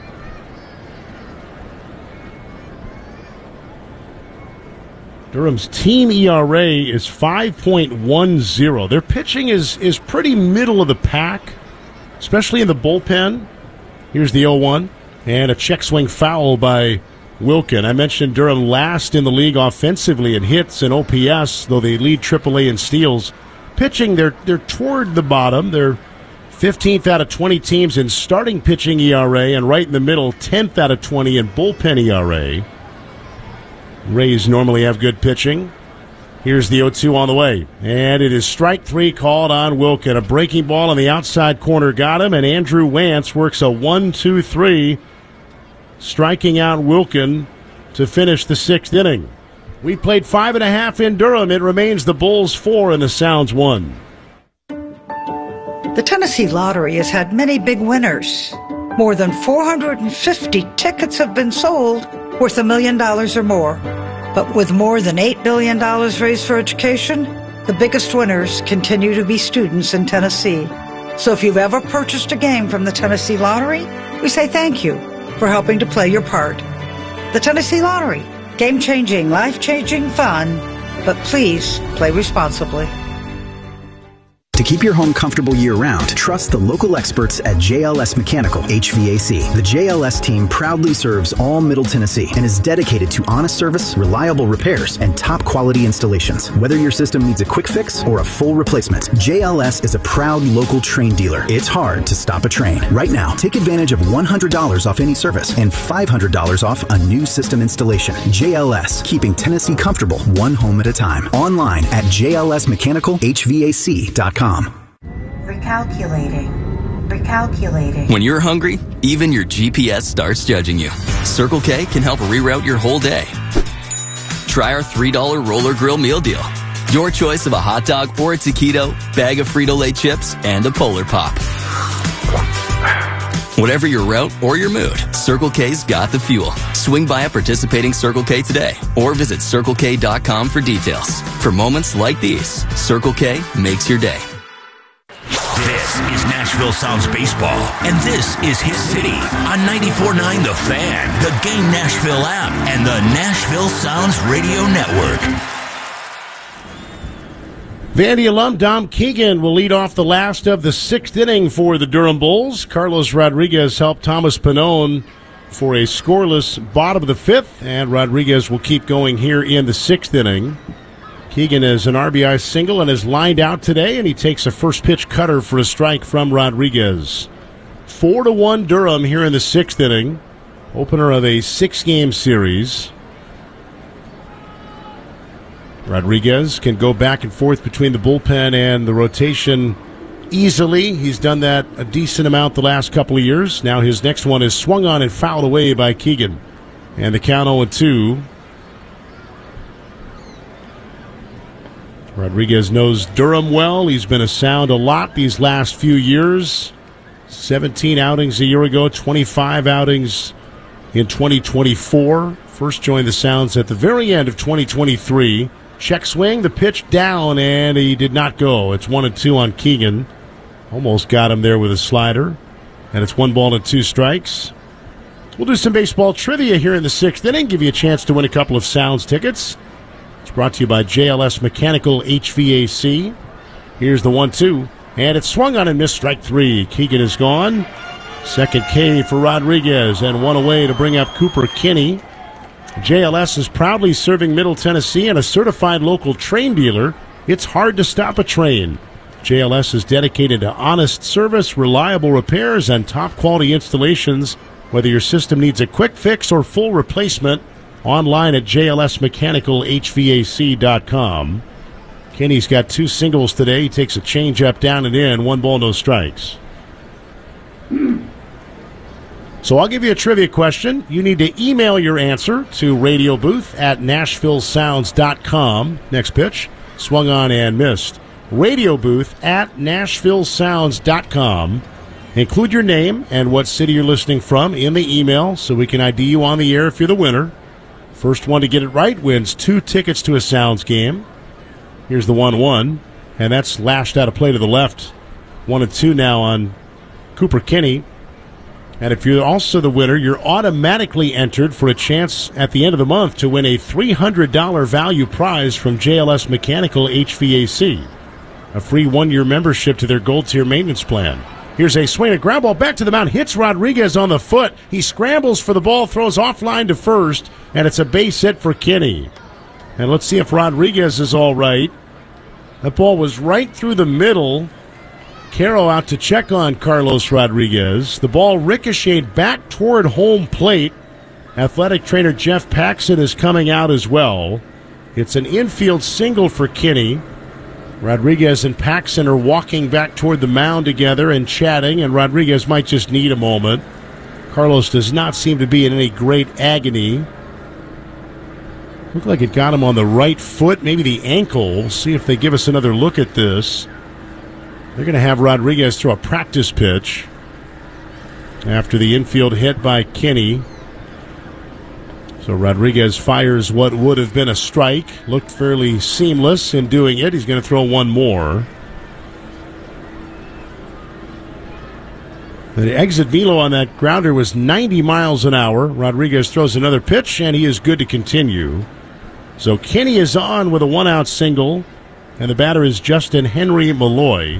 Durham's team ERA is 5.10. Their pitching is pretty middle of the pack, especially in the bullpen. Here's the 0-1, and a check swing foul by Wilkin. I mentioned Durham last in the league offensively in hits and OPS, though they lead AAA in steals. Pitching, they're toward the bottom. They're 15th out of 20 teams in starting pitching ERA, and right in the middle, 10th out of 20 in bullpen ERA. Rays normally have good pitching. Here's the 0-2 on the way. And it is strike 3 called on Wilkin. A breaking ball on the outside corner got him, and Andrew Wantz works a 1-2-3, striking out Wilkin to finish the 6th inning. We played 5.5 in Durham. It remains the Bulls 4 and the Sounds 1. The Tennessee Lottery has had many big winners. More than 450 tickets have been sold worth $1 million or more. But with more than $8 billion raised for education, the biggest winners continue to be students in Tennessee. So if you've ever purchased a game from the Tennessee Lottery, we say thank you for helping to play your part. The Tennessee Lottery. Game-changing, life-changing fun. But please play responsibly. To keep your home comfortable year-round, trust the local experts at JLS Mechanical HVAC. The JLS team proudly serves all Middle Tennessee and is dedicated to honest service, reliable repairs, and top-quality installations. Whether your system needs a quick fix or a full replacement, JLS is a proud local train dealer. It's hard to stop a train. Right now, take advantage of $100 off any service and $500 off a new system installation. JLS, keeping Tennessee comfortable one home at a time. Online at jlsmechanicalhvac.com. Recalculating. When you're hungry, even your GPS starts judging you. Circle K can help reroute your whole day. Try our $3 Roller Grill meal deal. Your choice of a hot dog or a taquito, bag of Frito-Lay chips, and a Polar Pop. Whatever your route or your mood, Circle K's got the fuel. Swing by a participating Circle K today or visit CircleK.com for details. For moments like these, Circle K makes your day. This is Nashville Sounds Baseball, and this is Hit City on 94.9 The Fan, the Game Nashville app, and the Nashville Sounds Radio Network. Vandy alum Dom Keegan will lead off the last of the 6th inning for the Durham Bulls. Carlos Rodriguez helped Thomas Pannone for a scoreless bottom of the 5th, and Rodriguez will keep going here in the 6th inning. Keegan is an RBI single and is lined out today, and he takes a first pitch cutter for a strike from Rodriguez. 4-1 Durham here in the 6th inning, opener of a 6-game series. Rodriguez can go back and forth between the bullpen and the rotation easily. He's done that a decent amount the last couple of years. Now his next one is swung on and fouled away by Keegan. And the count 0-2. Rodriguez knows Durham well. He's been a Sound a lot these last few years. 17 outings a year ago, 25 outings in 2024. First joined the Sounds at the very end of 2023. Check swing, the pitch down, and he did not go. It's 1-2 on Keegan. Almost got him there with a slider. And it's 1-2 strikes. We'll do some baseball trivia here in the 6th inning, give you a chance to win a couple of Sounds tickets. It's brought to you by JLS Mechanical HVAC. Here's the 1-2, and it's swung on and missed, strike 3. Keegan is gone. Second K for Rodriguez, and one away to bring up Cooper Kinney. JLS is proudly serving Middle Tennessee and a certified local train dealer. It's hard to stop a train. JLS is dedicated to honest service, reliable repairs, and top-quality installations. Whether your system needs a quick fix or full replacement, online at jlsmechanicalhvac.com. Kenny's got 2 singles today. He takes a changeup down and in. 1 ball, no strikes. So I'll give you a trivia question. You need to email your answer to radiobooth@nashvillesounds.com. Next pitch, swung on and missed. Radiobooth@nashvillesounds.com. Include your name and what city you're listening from in the email so we can ID you on the air if you're the winner. First one to get it right wins 2 tickets to a Sounds game. Here's the 1-1, and that's lashed out of play to the left. 1-2 now on Cooper Kinney. And if you're also the winner, you're automatically entered for a chance at the end of the month to win a $300 value prize from JLS Mechanical HVAC, a free 1-year membership to their Gold Tier maintenance plan. Here's a swing, a ground ball back to the mound, hits Rodriguez on the foot. He scrambles for the ball, throws offline to first, and it's a base hit for Kinney. And let's see if Rodriguez is all right. That ball was right through the middle Caro out to check on Carlos Rodriguez. The ball ricocheted back toward home plate. Athletic trainer Jeff Paxson is coming out as well. It's an infield single for Kinney. Rodriguez and Paxson are walking back toward the mound together and chatting, and Rodriguez might just need a moment. Carlos does not seem to be in any great agony. Looked like it got him on the right foot, maybe the ankle. We'll see if they give us another look at this. They're going to have Rodriguez throw a practice pitch after the infield hit by Kinney. So Rodriguez fires what would have been a strike. Looked fairly seamless in doing it. He's going to throw one more. The exit velo on that grounder was 90 miles an hour. Rodriguez throws another pitch, and he is good to continue. So Kinney is on with a one-out single, and the batter is Justin Henry Malloy.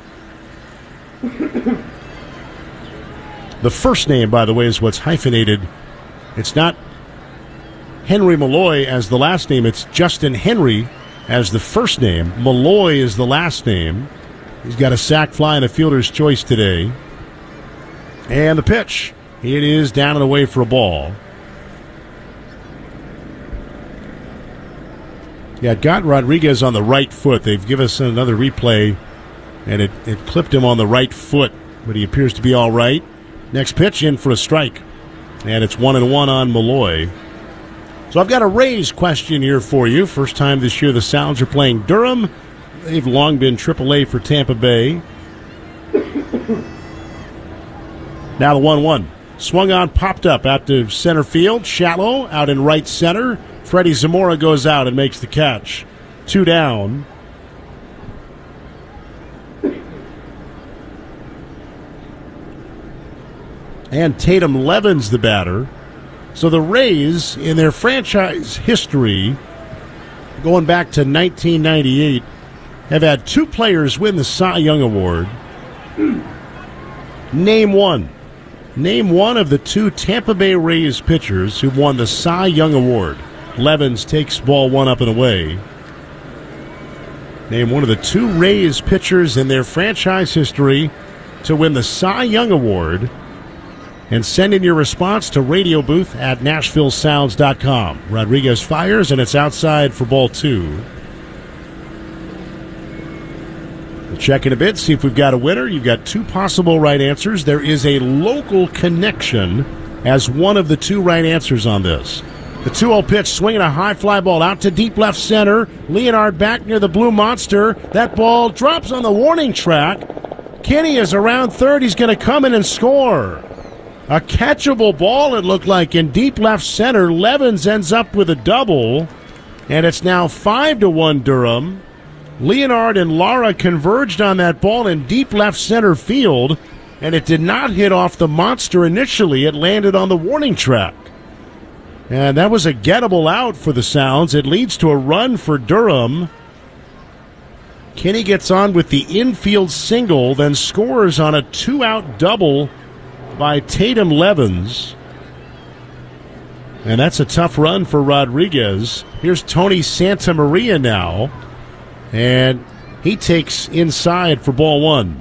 The first name, by the way, is what's hyphenated. It's not Henry Malloy as the last name. It's Justin Henry as the first name. Malloy is the last name. He's got a sac fly and a fielder's choice today. And the pitch. It is down and away for a ball. Yeah, it got Rodriguez on the right foot. They've given us another replay, and it clipped him on the right foot, but he appears to be all right. Next pitch in for a strike, and it's 1-1 on Malloy. So I've got a Rays question here for you. First time this year the Sounds are playing Durham. They've long been AAA for Tampa Bay. Now the 1-1. Swung on, popped up out to center field. Shallow out in right center. Freddie Zamora goes out and makes the catch. 2 down. And Tatum Levens the batter. So the Rays, in their franchise history, going back to 1998, have had 2 players win the Cy Young Award. Name one. Name one of the 2 Tampa Bay Rays pitchers who won the Cy Young Award. Levens takes ball 1 up and away. Name one of the 2 Rays pitchers in their franchise history to win the Cy Young Award. And send in your response to radio booth at NashvilleSounds.com. Rodriguez fires, and it's outside for ball 2. We'll check in a bit, see if we've got a winner. You've got 2 possible right answers. There is a local connection as one of the 2 right answers on this. The 2-0 pitch, swinging a high fly ball out to deep left center. Leonard back near the Blue Monster. That ball drops on the warning track. Kinney is around third. He's going to come in and score. A catchable ball, it looked like, in deep left center. Levens ends up with a double, and it's now 5-1 Durham. Leonard and Lara converged on that ball in deep left center field, and it did not hit off the Monster initially. It landed on the warning track. And that was a gettable out for the Sounds. It leads to a run for Durham. Kinney gets on with the infield single, then scores on a 2-out double by Tatum Levens. And that's a tough run for Rodriguez. Here's Tony Santamaria now. And he takes inside for ball 1.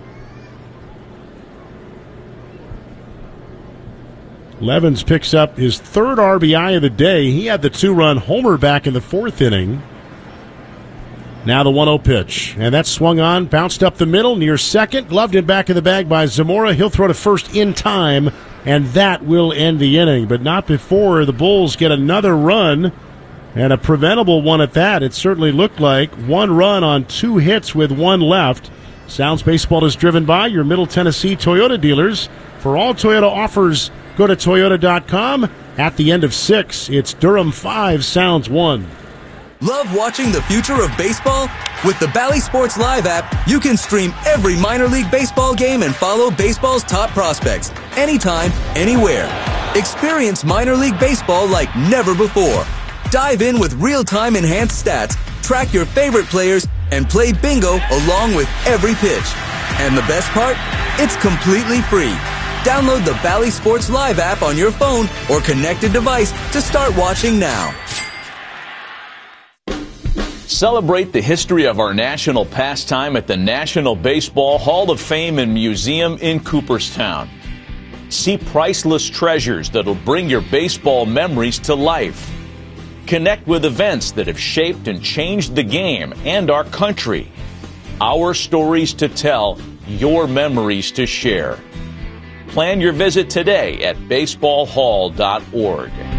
Levens picks up his 3rd RBI of the day. He had the 2-run homer back in the 4th inning. Now the 1-0 pitch. And that's swung on, bounced up the middle, near second, gloved in back of the bag by Zamora. He'll throw to first in time, and that will end the inning. But not before the Bulls get another run, and a preventable one at that. It certainly looked like 1 run on 2 hits with 1 left. Sounds Baseball is driven by your Middle Tennessee Toyota dealers. For all Toyota offers, go to Toyota.com. At the end of 6, it's Durham 5, Sounds 1. Love watching the future of baseball? With the Bally Sports Live app, you can stream every minor league baseball game and follow baseball's top prospects anytime, anywhere. Experience minor league baseball like never before. Dive in with real-time enhanced stats, track your favorite players, and play bingo along with every pitch. And the best part? It's completely free. Download the Bally Sports Live app on your phone or connected device to start watching now. Celebrate the history of our national pastime at the National Baseball Hall of Fame and Museum in Cooperstown. See priceless treasures that'll bring your baseball memories to life. Connect with events that have shaped and changed the game and our country. Our stories to tell, your memories to share. Plan your visit today at baseballhall.org.